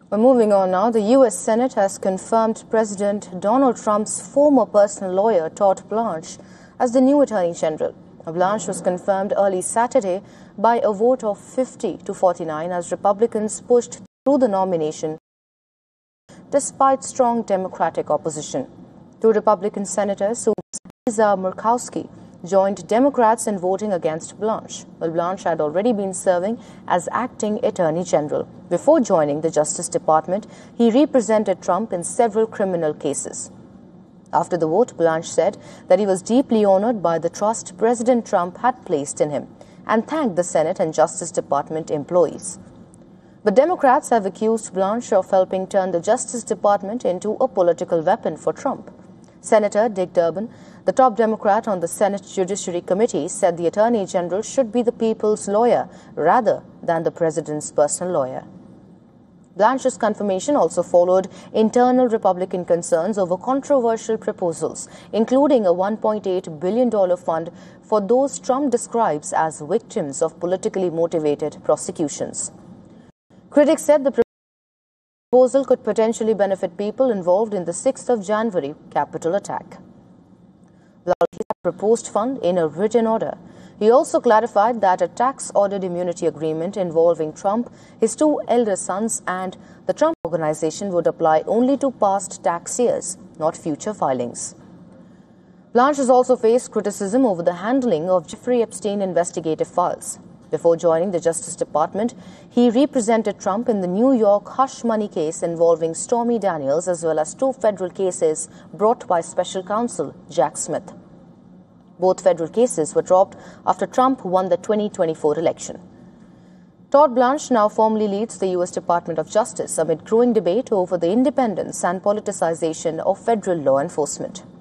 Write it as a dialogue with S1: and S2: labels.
S1: Well, moving on now, the U.S. Senate has confirmed President Donald Trump's former personal lawyer, Todd Blanche, as the new Attorney General. Blanche was confirmed early Saturday by a vote of 50 to 49 as Republicans pushed through the nomination despite strong Democratic opposition. Two Republican senators, Lisa Murkowski, joined Democrats in voting against Blanche. Well, Blanche had already been serving as acting Attorney General. Before joining the Justice Department, he represented Trump in several criminal cases. After the vote, Blanche said that he was deeply honored by the trust President Trump had placed in him and thanked the Senate and Justice Department employees. But Democrats have accused Blanche of helping turn the Justice Department into a political weapon for Trump. Senator Dick Durbin, the top Democrat on the Senate Judiciary Committee, said the Attorney General should be the people's lawyer rather than the President's personal lawyer. Blanche's confirmation also followed internal Republican concerns over controversial proposals, including a $1.8 billion fund for those Trump describes as victims of politically motivated prosecutions. Critics said the proposal could potentially benefit people involved in the 6th of January Capitol attack. Blanche proposed fund in a written order. He also clarified that a tax-ordered immunity agreement involving Trump, his two elder sons, and the Trump Organization would apply only to past tax years, not future filings. Blanche has also faced criticism over the handling of Jeffrey Epstein investigative files. Before joining the Justice Department, he represented Trump in the New York hush money case involving Stormy Daniels, as well as two federal cases brought by special counsel Jack Smith. Both federal cases were dropped after Trump won the 2024 election. Todd Blanche now formally leads the U.S. Department of Justice amid growing debate over the independence and politicization of federal law enforcement.